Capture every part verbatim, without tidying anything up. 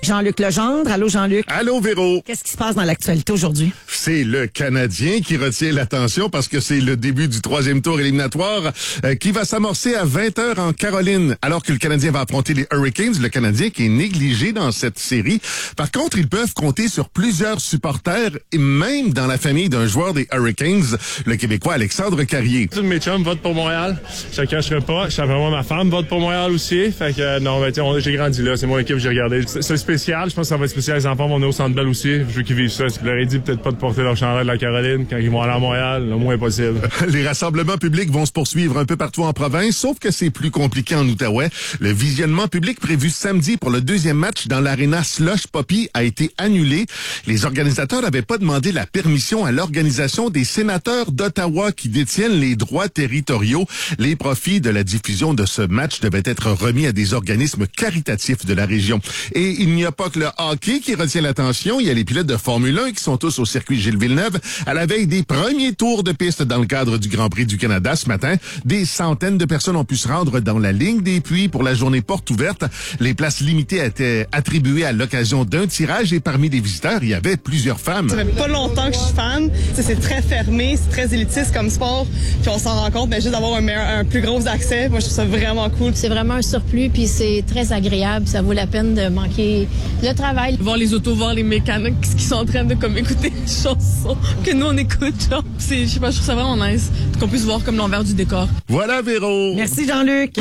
Jean-Luc Legendre. Allô, Jean-Luc. Allô, Véro. Qu'est-ce qui se passe dans l'actualité aujourd'hui? C'est le Canadien qui retient l'attention parce que c'est le début du troisième tour éliminatoire euh, qui va s'amorcer à vingt heures en Caroline. Alors que le Canadien va affronter les Hurricanes, le Canadien qui est négligé dans cette série. Par contre, ils peuvent compter sur plusieurs supporters et même dans la famille d'un joueur des Hurricanes, le Québécois Alexandre Carrier. Tous mes chums votent pour Montréal. Je ne cacherai pas. Je sais vraiment ma femme vote pour Montréal aussi. Fait que euh, non, ben, on, j'ai grandi là. C'est mon équipe que j'ai regardé. C'est, c'est spécial. Je pense que ça va être spécial. Les enfants vont venir au Centre Bell aussi. Je veux qu'ils vivent ça. Je leur ai dit peut-être pas de porter leur chandail de la Caroline quand ils vont aller à Montréal. Le moins possible. Les rassemblements publics vont se poursuivre un peu partout en province, sauf que c'est plus compliqué en Outaouais. Le visionnement public prévu samedi pour le deuxième match dans l'aréna Slush Poppy a été annulé. Les organisateurs n'avaient pas demandé la permission à l'organisation des sénateurs d'Ottawa qui détiennent les droits territoriaux. Les profits de la diffusion de ce match devaient être remis à des organismes caritatifs de la région. Et il n'y a pas que le hockey qui retient l'attention. Il y a les pilotes de Formule un qui sont tous au circuit Gilles Villeneuve à la veille des premiers tours de piste dans le cadre du Grand Prix du Canada ce matin. Des centaines de personnes ont pu se rendre dans la ligne des puits pour la journée porte ouverte. Les places limitées étaient attribuées à l'occasion d'un tirage et parmi les visiteurs, il y avait plusieurs femmes. Ça fait pas longtemps que je suis fan. T'sais, c'est très fermé, c'est très élitiste comme sport. Puis on s'en rend compte, mais juste d'avoir un, meilleur, un plus gros accès, moi je trouve ça vraiment cool. C'est vraiment un surplus, puis c'est très agréable. Ça vaut la peine de manquer le travail. Voir les autos, voir les mécaniques qui sont en train de comme écouter une chanson que nous on écoute. Genre, c'est, je sais pas, je trouve ça vraiment nice qu'on puisse voir comme l'envers du décor. Voilà, Véro. Merci, Jean-Luc.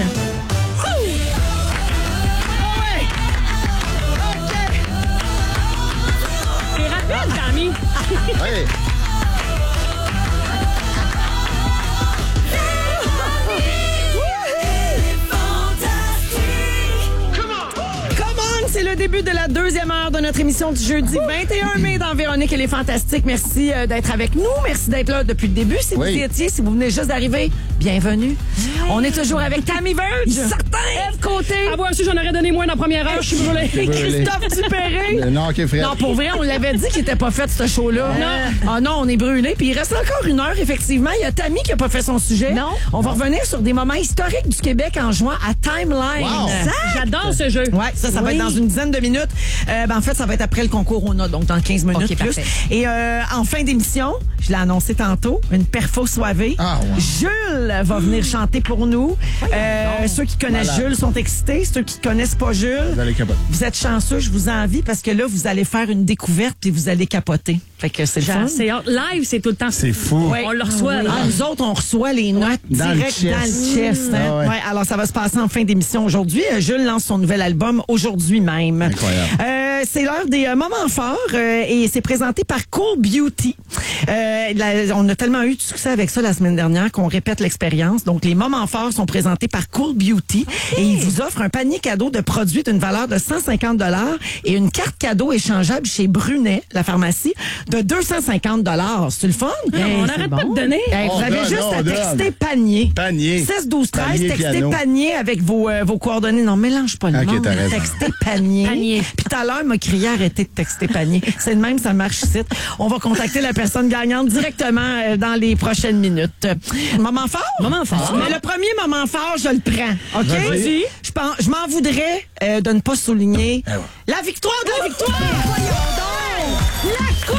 Tammy. Ouais. C'est le début de la deuxième heure de notre émission du jeudi vingt et un mai dans Véronique et les Fantastiques. Merci euh, d'être avec nous. Merci d'être là depuis le début. Si oui. vous y étiez, si vous venez juste d'arriver, bienvenue. Oui. On est toujours avec Tammy Verge, certain, Ève Côté. Ah ouais, si j'en aurais donné moins dans la première heure, je suis brûlée. Christophe Dupéré. Le non, okay, non, pour vrai, on l'avait dit qu'il était pas fait, ce show-là. Non. Ah non, on est brûlés. Puis il reste encore une heure, effectivement. Il y a Tammy qui a pas fait son sujet. Non. On va revenir sur des moments historiques du Québec en jouant à Timeline. Wow. J'adore ce jeu. Ouais, ça, ça oui. va être dans une dizaine de minutes. Euh, ben, en fait, ça va être après le concours au N A, donc dans quinze minutes okay, plus. Parfait. Et euh, en fin d'émission, je l'ai annoncé tantôt, une perfo soivée. Ah, ouais. Jules va venir chanter pour nous. Euh, ceux qui connaissent Malade. Jules sont excités. Ceux qui connaissent pas Jules, Vous allez capoter. vous êtes chanceux, je vous envie parce que là, vous allez faire une découverte puis vous allez capoter. Fait que c'est le fun. C'est live, c'est tout le temps. C'est fou. Ouais. On le reçoit. Ah, là. nous autres, on reçoit les notes Dans direct le dans chest. le chest. Hein? Ah ouais. Ouais, alors, ça va se passer en fin d'émission aujourd'hui. Euh, Jules lance son nouvel album aujourd'hui même. Incroyable. Euh, c'est l'heure des euh, moments forts euh, et c'est présenté par Cool Beauty. Euh, la- on a tellement eu de succès avec ça la semaine dernière qu'on répète l'expérience. Donc, les moments forts sont présentés par Cool Beauty et ils vous offrent un panier cadeau de produits d'une valeur de cent cinquante dollars et une carte cadeau échangeable chez Brunet, la pharmacie, de deux cent cinquante dollars. C'est le fun? On n'arrête pas de donner. Hey, vous On avez donne, juste on à texter donne. panier. Panier. seize douze treize, Panier, textez piano. panier avec vos, euh, vos coordonnées. Non, mélange pas le Ok, nom. t'as raison. Textez panier. Panier. Puis tout à l'heure, m'a crié arrêtez de texter panier. C'est de même, ça marche ici. On va contacter la personne gagnante directement euh, dans les prochaines minutes. Moment fort? Moment fort. Mais le premier moment fort, je le prends. OK? Vas-y. Je pense, je m'en voudrais euh, de ne pas souligner ouais. la victoire de la victoire! La coupe!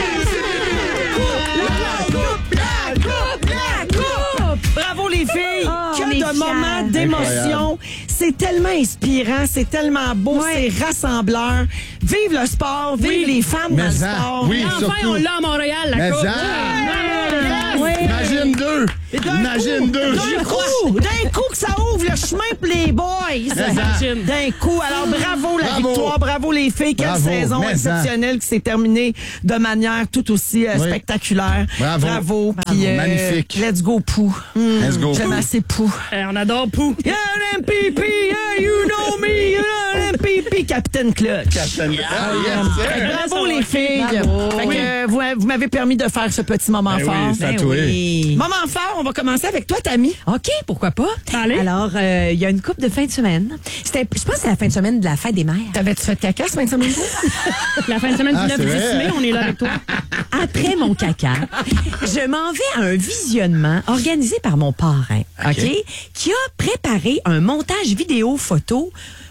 Bravo les filles! Oh, on que est de fiers. moments d'émotion. C'est tellement inspirant, c'est tellement beau, Ouais. c'est rassembleur. Vive le sport, vive Oui. les femmes Mais dans le ça, sport. oui. Enfin, surtout. on l'a à Montréal, la Mais coupe. ça. Oui. Imagine deux. D'un Imagine coup, deux. D'un coup, d'un coup que ça ouvre le chemin pour les boys. Imagine. D'un coup. Alors, bravo la Bravo. victoire, bravo les filles. Quelle Bravo. saison Mais ça. exceptionnelle qui s'est terminée de manière tout aussi euh, Oui. spectaculaire. Bravo. Bravo. Puis, euh, Magnifique. Let's go, Pou. Let's go. J'aime assez Pou. Eh, on adore Pou. Yeah, M P P, yeah, you know me, yeah, M P P, Captain Clutch. Captain- Ah, yes, Fait que sir. bravo les filles. Bravo. Fait que, euh, vous, vous m'avez permis de faire ce petit moment Ben fort. oui, c'est à toi. Moment fort, on va commencer avec toi, Tammy. OK, pourquoi pas? Allez. Alors, euh, il y a une couple de fin de semaine. C'était, je pense que c'est la fin de semaine de la fête des mères. T'avais-tu fait caca ce vingt-cinq minutes? La fin de semaine Ah, du neuf c'est dix vrai. mai, on est là avec toi. Après mon caca, je m'en vais à un visionnement organisé par mon parrain, OK? Qui a préparé un montage vidéo photo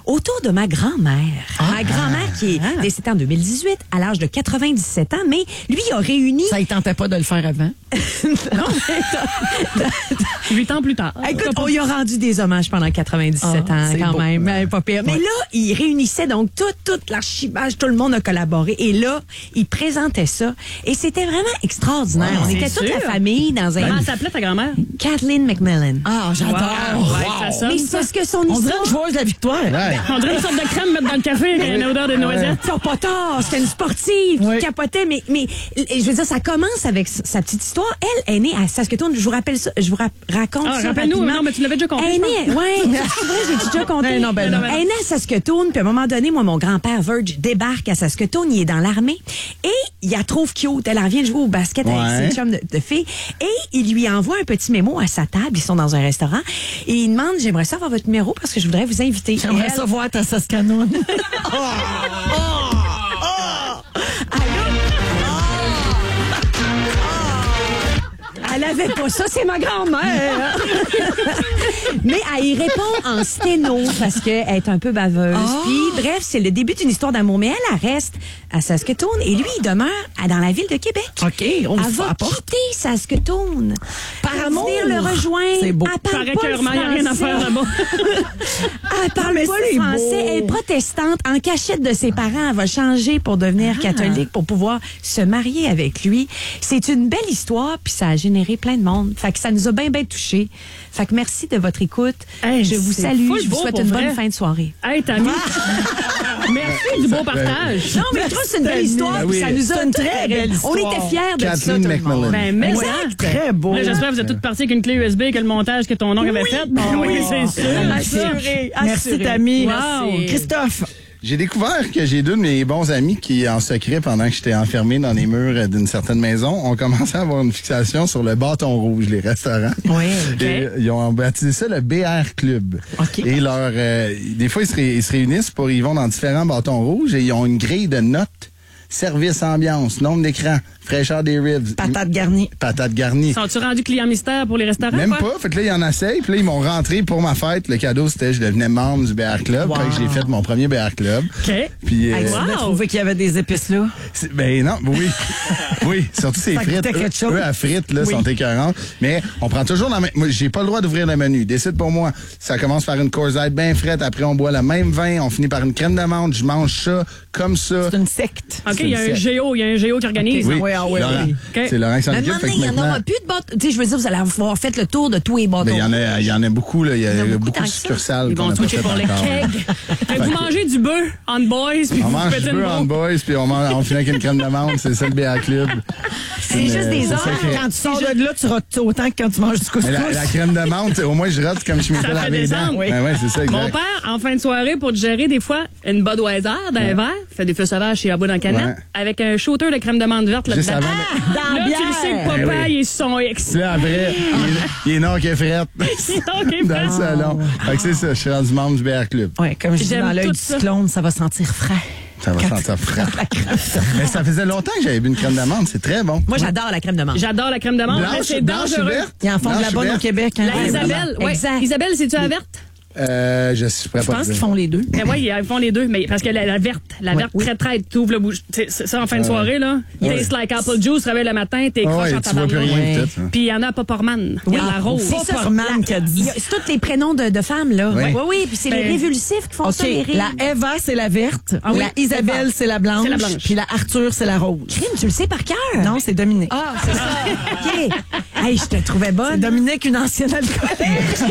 autour de ma grand-mère. Ma grand-mère qui est décédée en deux mille dix-huit à l'âge de quatre-vingt-dix-sept ans, mais lui il a réuni... Ça, il tentait pas de le faire avant. non, Huit ans plus tard. Écoute, on lui a rendu des hommages pendant quatre-vingt-dix-sept Ah, ans c'est quand beau. même, mais pas pire. Mais là, il réunissait donc tout, tout l'archivage, tout le monde a collaboré. Et là, il présentait ça. Et c'était vraiment extraordinaire. Wow, on c'est était toute sûr. la famille dans un... Comment s'appelait ta grand-mère? Kathleen McMillan. Ah, j'adore. Wow, ouais, ça sonne, Mais ça. c'est parce que son On dirait histoire... une joueuse de la victoire. Ouais. On dirait une sorte de crème mettre dans le café avec une odeur de noisette. T'as pas tort, c'était une sportive Oui. qui capotait, mais, mais je veux dire, ça commence avec sa petite histoire. Elle est née à Saskatoon, je vous rappelle ça, je vous ra- raconte Ah, ça rappelle-nous, rapidement. non, mais tu l'avais déjà compté. Elle est née, ouais, c'est vrai, j'ai déjà compté. Ben non, ben non. Elle est née à Saskatoon, puis à un moment donné, moi, mon grand-père Verge débarque à Saskatoon, il est dans l'armée, et il la trouve cute. Elle revient jouer au basket Ouais. avec ses chums de, de filles, et il lui envoie un petit mémo à sa table, ils sont dans un restaurant, et il demande, j'aimerais ça avoir votre numéro parce que je voudrais vous inviter. J'aimerais Elle- ça voir ta Saskatoon. Elle avait pas ça, c'est ma grand-mère. Mais elle y répond en sténo parce qu'elle est un peu baveuse. Puis, bref, c'est le début d'une histoire d'amour. Mais elle, elle reste à Saskatoon et lui, il demeure à- dans la ville de Québec. OK, on Elle se va apporte. quitter Saskatoon. Par Elle va amour. venir le rejoindre. C'est beau. Elle parle Paraît pas le qu'il n'y a rien à français. faire là-bas. Elle parle Mais pas c'est le français. beau. Elle est protestante. En cachette de ses parents, elle va changer pour devenir catholique pour pouvoir se marier avec lui. C'est une belle histoire, puis ça a généré plein de monde. Fait que ça nous a bien, bien touchés. Fait que merci de votre écoute. Hey, je vous c'est salue. full Je vous beau souhaite pour une vrai. bonne fin de soirée. Hey, Tammy. Merci du beau partage. Non, mais je trouve que c'est une belle histoire. Ben puis oui. ça nous a C'est une très belle On histoire. était fiers de ça, Kathleen tout le monde. McMillan. Ben, mais Exact. Très beau. Là, j'espère que vous êtes toutes parties avec une clé U S B que le montage que ton oncle avait fait. Ben oui, c'est sûr. Assuré. Merci, Assuré. Tammy. Wow. Merci. Christophe. J'ai découvert que j'ai deux de mes bons amis qui, en secret, pendant que j'étais enfermé dans les murs d'une certaine maison, ont commencé à avoir une fixation sur le bâton rouge, les restaurants. Oui. Et ils ont baptisé ça le B R Club. OK. Et leur, euh, des fois, ils se, ré- ils se réunissent pour, ils vont dans différents bâtons rouges et ils ont une grille de notes. Service ambiance, nombre d'écrans, fraîcheur des ribs. Patate garnie. Patate garnie. Sont-tu rendus client mystère pour les restaurants? Même quoi? pas. Fait que là, ils en essayent. Puis là, ils m'ont rentré pour ma fête. Le cadeau, c'était je devenais membre du B R Club. Wow. Fait que j'ai fait mon premier B R Club. OK. Puis, euh, Hey, tu wow. as trouvé qu'il y avait des épices là. c'est- ben non, oui. oui, surtout ces Ça frites. goûtait quelque Eux, chose. eux, à frites, là, Oui. sont écœurantes. Mais on prend toujours dans la même... Moi, j'ai pas le droit d'ouvrir le menu. Décide pour moi. Ça commence par une Coors Light bien frette. Après, on boit le même vin. On finit par une crème d'amande. Je mange ça comme ça. C'est une secte. OK, C'est il y a une un secte. géo, il y a un géo qui organise. Oui, Oui, ah oui, Laurent. oui. OK. C'est Laurent qui s'en Mais à un occupe. moment Fait donné, que il n'y en maintenant... aura plus de bâtons. Tu sais, je veux dire, vous allez avoir fait le tour de tous les bâtons. Ben, il y en a, il y en a beaucoup, là. Il y a, Il y en a beaucoup beaucoup tant de que ça. succursales Ils qu'on vont a pas switcher fait pour les encore. kegs. Fait que vous mangez du bœuf on boys, puis On vous mange faites du une beurre en bombe. boys, puis on, mange, on finit avec une crème d'amande. C'est ça le B R Club. C'est une- juste des c'est heures. ça que- Quand tu sors de là, tu rotes autant que quand tu manges du couscous. Mais la, la crème d'amande, c'est- au moins, je rate comme je m'étais Ça fait lavé les dents. descendre, oui. Ben ouais, c'est ça, exact. Mon père, en fin de soirée, pour te gérer des fois, une Budweiser dans un verre, fait des feux sauvages chez Abou dans la canette, Ouais. avec un shooter de crème d'amande verte Juste là-dedans. avant. Dans la Là, tu le sais bière. que papa, Ben oui. il est sur son ex. Puis là, après, il est- il est non qui est frette. OK, Dans le salon. Fait que c'est ça, je suis rendu membre du B R Club. Ouais, comme je dis, J'aime dans l'œil tout du ça. cyclone, ça va sentir frais. Ça va sentir frais. Mais ça faisait longtemps que j'avais bu une crème d'amande. C'est très bon. Moi, j'adore la crème de menthe. J'adore la crème d'amande, mais Blanche, c'est blanche ou dangereux. verte? Ils en font de la Blanche bonne ou au verte? Québec. Hein? La Ouais, Isabelle, ouais. Exact. Isabelle, c'est-tu la verte? Euh, je suis prêt Je pense qu'ils font les deux. Mais oui, ils font les deux, mais parce que la, la verte, la verte très très, t'ouvres le bouche. C'est c'est ça en fin de soirée, là. Ouais. Taste like apple juice, réveille le matin, t'es Ah croche ouais, en tu vois plus tabarnak. rien, Ouais. tout. hein. Puis il y en a à Popperman. Il y a la rose. Pas C'est ça, Portman la- qui a dit. il y a- C'est tous les prénoms de, de femmes, là. Oui. Oui, oui. Puis c'est les Ben, révulsifs qui font OK, ça, les rires. la Eva, c'est la verte. Ah oui, la Isabelle, c'est la blanche. C'est la blanche. Puis la Arthur, c'est la rose. Crime, tu le sais par cœur? Non, c'est Dominique. Ah, c'est ça. OK. Hey, je te trouvais C'est bonne. Dominique, une ancienne alcoolique.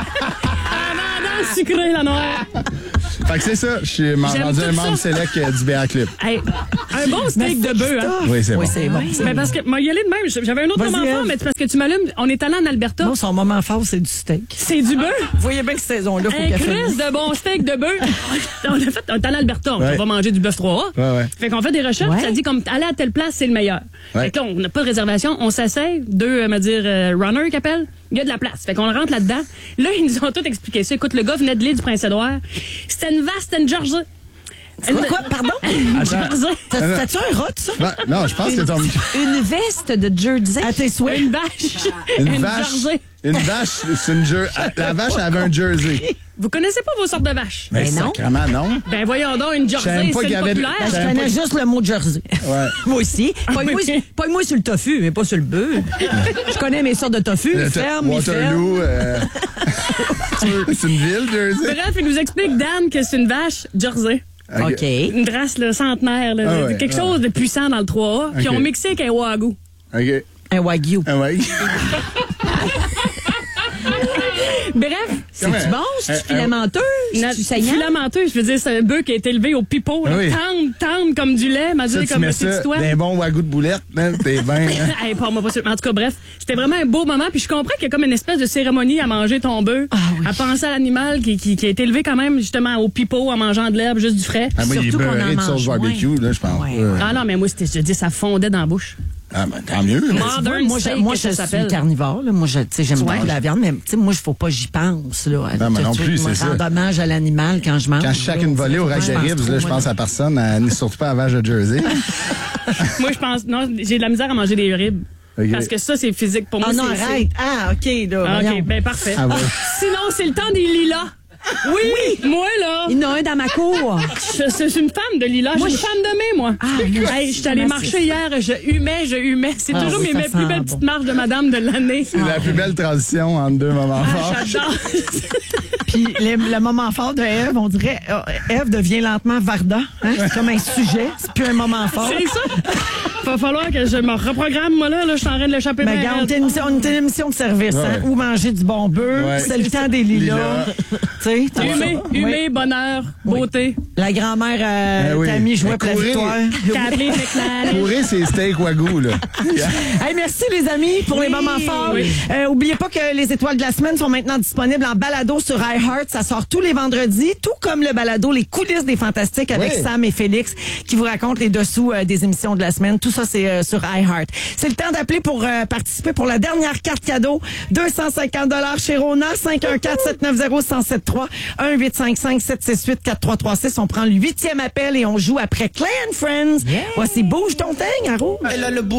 Amanda sucrée, la noire. Fait que c'est ça, je suis m'en J'aime rendu tout un membre ça. select euh, du B R Club. Hey, un bon steak de bœuf, hein. Oui, c'est Oui, bon. c'est bon. c'est Mais bon. parce que, moi, y aller de même. J'avais un autre Vas-y, moment fort, Ève. mais c'est parce que tu m'allumes. On est allé en Alberta. Non, son moment fort, c'est du steak. C'est du bœuf. Vous voyez bien que cette saison-là, faut Un qu'elle crise finisse. de bon steak de bœuf. on a fait, on est allé en Alberta. On Ouais. va manger du bœuf trois A. Ouais, ouais. Fait qu'on fait des recherches, Ouais. ça dit comme aller à telle place, c'est le meilleur. Ouais. Fait que là, on n'a pas de réservation, on s'essaye, deux, euh, me dire, euh, runners qu'appelle. Il y a de la place. Fait qu'on rentre là-dedans. Là, ils nous ont tout expliqué ça. Écoute, le gars venait de l'île du Prince-Édouard. C'était une vaste, c'était une Georgia. Quoi, quoi, pardon? Attends. T'as- T'as-tu un rot, ça? Non, non, je pense que ton micro. Une veste de jersey. À tes souhaits. Une vache. Une vache. jersey. Une vache, c'est une jer... La vache avait un jersey. Vous connaissez pas vos sortes de vaches? Mais non. sacrément, non. Ben voyons donc, une Je savais jersey, même pas c'est qu'il y le avait de- populaire. Je J'avais connais juste le mot jersey. Ouais. Moi aussi. Pas moi, oui. pas moi sur le tofu, mais pas sur le bœuf. Je connais mes sortes de tofu. Le- Ferme, mi-ferme. Waterloo, euh... c'est une ville, Jersey. Bref, il nous explique, Dan, que c'est une vache jersey. OK. Une race là, centenaire, là, Ah ouais, quelque ah chose de puissant dans le trois A, puis Ok. on mixé avec un wagyu. OK. Un wagyu. Ah ouais. Bref, C'est-tu bon? C'est-tu Euh, euh, filamenteux? na- C'est-tu saillant? filamenteux, je veux dire, c'est un bœuf qui a été élevé au pipeau, là, Ah oui. tendre, tendre comme du lait, m'a Ça, dit tu comme mets le ça petit toit. d'un bon wagyu de boulette, là, t'es bien... hein. Hey, pas moi, pas sûr. En tout cas, bref, c'était vraiment un beau moment. Puis je comprends qu'il y a comme une espèce de cérémonie à manger ton bœuf, à penser à l'animal qui, qui, qui a été élevé quand même justement au pipeau en mangeant de l'herbe, juste du frais. Ah, moi, il est Surtout qu'on beurré en de sauce mange barbecue, là, je pense. Ouais. Ouais. Ah non, mais moi, c'était, je te dis, ça fondait dans la bouche. Ah, ben, tant mieux. là. Modern Moi, je, steak, moi, que je ça suis s'appelle. carnivore. Là. Moi, je, tu sais, j'aime Ouais. bien la viande, mais tu sais, moi, il faut pas que j'y pense. Là. Non, moi non Tu- tu- plus, moi, c'est rendre ça. hommage à l'animal quand je mange. Quand je chaque là, une volée au moi, rack je de pense ribs, trop, là, je moi, pense à personne, à- ni surtout pas à la vache de Jersey. Moi, je pense, non, j'ai de la misère à manger des ribs. Ok. Parce que ça, c'est physique pour moi. Ah non, c'est- arrête. Ah, OK, là. Ah, voyons. OK, ben parfait. Ah ouais. Sinon, c'est le temps des lilas. Oui, moi, là, Il y en a un dans ma cour. je, je suis une fan de lilas. Je suis une fan de mai, moi. Ah, moi Hey, aussi, je suis allée comment marcher c'est- hier, je humais, je humais. C'est Ah toujours oui, mes, ça mes sent plus belles bon. petites marches de madame de l'année. C'est la plus belle transition entre deux moments forts. Ah, j'adore. Puis les- le moment fort de Ève, on dirait, euh, Ève devient lentement Varda. Hein? C'est comme un sujet, c'est plus un moment fort. C'est ça. Va falloir que je me reprogramme, moi, là. là je suis en train de l'échapper. Mais bien regarde, on raide. était une émission, on était une émission de service, Ouais. hein? Ou manger du bon bœuf, Ouais. c'est le temps des lilas. Lilas. Tu sais, t'as Humé, ça. humé, Oui. bonheur, beauté. La grand-mère euh, Ben oui. Tammy jouait Ben, pour la courir. victoire. Kathleen McLaren. Bourré, c'est steak wagyu, là. Hey, merci les amis pour les moments forts. Oui. Euh, oubliez pas que les étoiles de la semaine sont maintenant disponibles en balado sur iHeart. Ça sort tous les vendredis, tout comme le balado Les coulisses des fantastiques avec Oui. Sam et Félix qui vous racontent les dessous euh, des émissions de la semaine. Tout ça, c'est euh, sur iHeart. C'est le temps d'appeler pour euh, participer pour la dernière carte cadeau. deux cent cinquante dollars chez Rona. cinq un quatre, sept neuf zéro, un zéro sept trois. un huit cinq cinq, sept six huit, quatre trois trois six. On prend le huitième appel et on joue après Clay and Friends. Voici Bouge ton teigne, Aro.